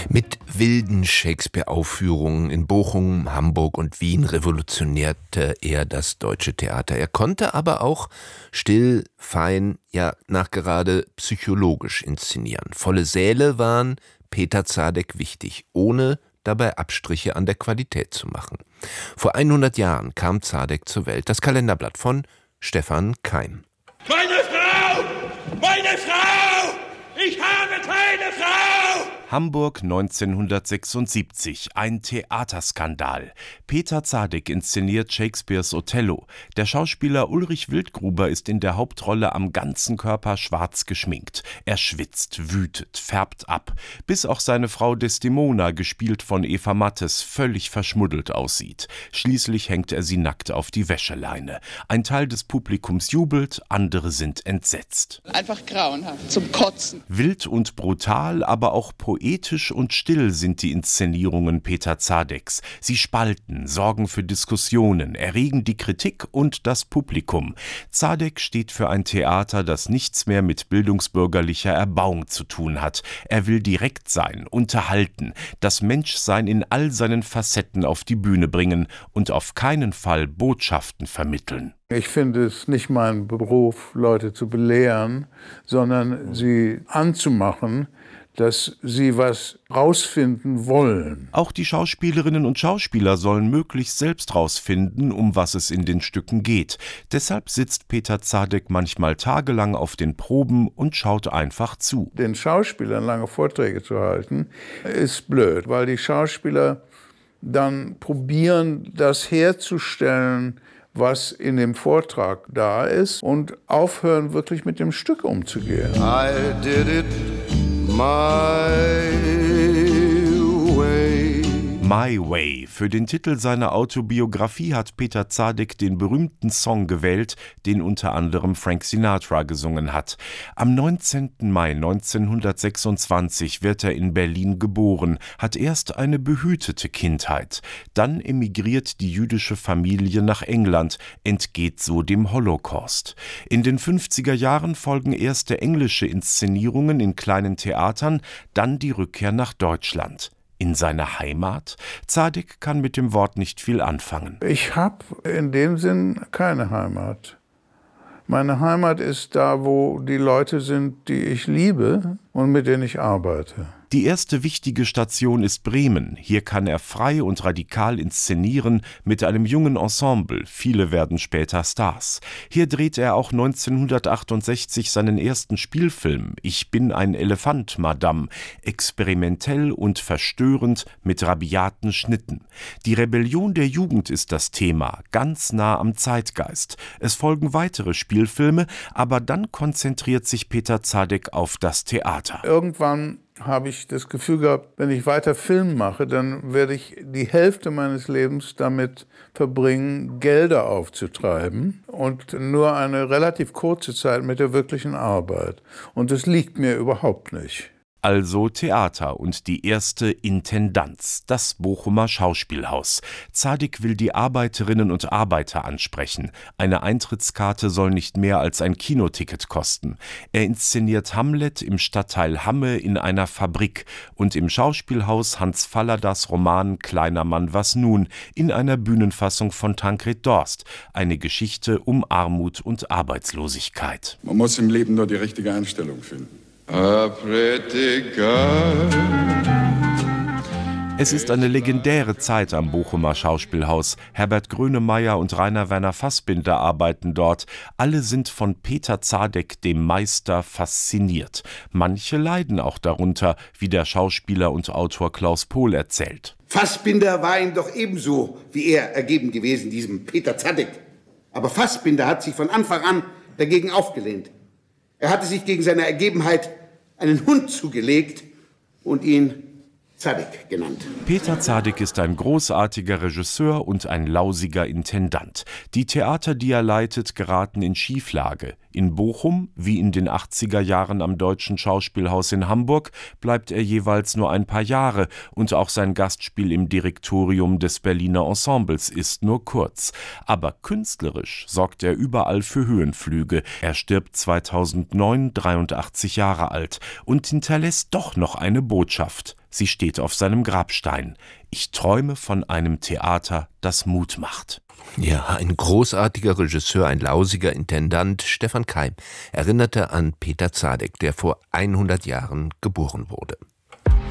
Mit wilden Shakespeare-Aufführungen in Bochum, Hamburg und Wien revolutionierte er das deutsche Theater. Er konnte aber auch still, fein, ja nachgerade psychologisch inszenieren. Volle Säle waren Peter Zadek wichtig, ohne dabei Abstriche an der Qualität zu machen. Vor 100 Jahren kam Zadek zur Welt. Das Kalenderblatt von Stefan Keim. Meine Frau! Meine Frau! Ich habe keine Frau! Hamburg 1976, ein Theaterskandal. Peter Zadek inszeniert Shakespeares Othello. Der Schauspieler Ulrich Wildgruber ist in der Hauptrolle am ganzen Körper schwarz geschminkt. Er schwitzt, wütet, färbt ab, bis auch seine Frau Desdemona, gespielt von Eva Mattes, völlig verschmuddelt aussieht. Schließlich hängt er sie nackt auf die Wäscheleine. Ein Teil des Publikums jubelt, andere sind entsetzt. Einfach grauenhaft, zum Kotzen. Wild und brutal, aber auch poetisch und still sind die Inszenierungen Peter Zadeks. Sie spalten, sorgen für Diskussionen, erregen die Kritik und das Publikum. Zadek steht für ein Theater, das nichts mehr mit bildungsbürgerlicher Erbauung zu tun hat. Er will direkt sein, unterhalten, das Menschsein in all seinen Facetten auf die Bühne bringen und auf keinen Fall Botschaften vermitteln. Ich finde es nicht mein Beruf, Leute zu belehren, sondern sie anzumachen, dass sie was rausfinden wollen. Auch die Schauspielerinnen und Schauspieler sollen möglichst selbst rausfinden, um was es in den Stücken geht. Deshalb sitzt Peter Zadek manchmal tagelang auf den Proben und schaut einfach zu. Den Schauspielern lange Vorträge zu halten, ist blöd, weil die Schauspieler dann probieren, das herzustellen, was in dem Vortrag da ist, und aufhören, wirklich mit dem Stück umzugehen. I did it my way. My Way. Für den Titel seiner Autobiografie hat Peter Zadek den berühmten Song gewählt, den unter anderem Frank Sinatra gesungen hat. Am 19. Mai 1926 wird er in Berlin geboren, hat erst eine behütete Kindheit. Dann emigriert die jüdische Familie nach England, entgeht so dem Holocaust. In den 50er Jahren folgen erste englische Inszenierungen in kleinen Theatern, dann die Rückkehr nach Deutschland. In seiner Heimat? Zadek kann mit dem Wort nicht viel anfangen. Ich habe in dem Sinn keine Heimat. Meine Heimat ist da, wo die Leute sind, die ich liebe und mit denen ich arbeite. Die erste wichtige Station ist Bremen. Hier kann er frei und radikal inszenieren mit einem jungen Ensemble. Viele werden später Stars. Hier dreht er auch 1968 seinen ersten Spielfilm Ich bin ein Elefant, Madame. Experimentell und verstörend mit rabiaten Schnitten. Die Rebellion der Jugend ist das Thema, ganz nah am Zeitgeist. Es folgen weitere Spielfilme, aber dann konzentriert sich Peter Zadek auf das Theater. Irgendwann habe ich das Gefühl gehabt, wenn ich weiter Film mache, dann werde ich die Hälfte meines Lebens damit verbringen, Gelder aufzutreiben und nur eine relativ kurze Zeit mit der wirklichen Arbeit. Und das liegt mir überhaupt nicht. Also Theater und die erste Intendanz, das Bochumer Schauspielhaus. Zadek will die Arbeiterinnen und Arbeiter ansprechen. Eine Eintrittskarte soll nicht mehr als ein Kinoticket kosten. Er inszeniert Hamlet im Stadtteil Hamme in einer Fabrik und im Schauspielhaus Hans Falladas Roman Kleiner Mann, was nun? In einer Bühnenfassung von Tancred Dorst. Eine Geschichte um Armut und Arbeitslosigkeit. Man muss im Leben nur die richtige Einstellung finden. A pretty girl. Es ist eine legendäre Zeit am Bochumer Schauspielhaus. Herbert Grönemeyer und Rainer Werner Fassbinder arbeiten dort. Alle sind von Peter Zadek, dem Meister, fasziniert. Manche leiden auch darunter, wie der Schauspieler und Autor Klaus Pohl erzählt. Fassbinder war ihm doch ebenso wie er ergeben gewesen, diesem Peter Zadek. Aber Fassbinder hat sich von Anfang an dagegen aufgelehnt. Er hatte sich gegen seine Ergebenheit einen Hund zugelegt und ihn Zadek genannt. Peter Zadek ist ein großartiger Regisseur und ein lausiger Intendant. Die Theater, die er leitet, geraten in Schieflage. In Bochum, wie in den 80er Jahren am Deutschen Schauspielhaus in Hamburg, bleibt er jeweils nur ein paar Jahre und auch sein Gastspiel im Direktorium des Berliner Ensembles ist nur kurz. Aber künstlerisch sorgt er überall für Höhenflüge. Er stirbt 2009, 83 Jahre alt und hinterlässt doch noch eine Botschaft. Sie steht auf seinem Grabstein. Ich träume von einem Theater, das Mut macht. Ja, ein großartiger Regisseur, ein lausiger Intendant, Stefan Keim, erinnerte an Peter Zadek, der vor 100 Jahren geboren wurde.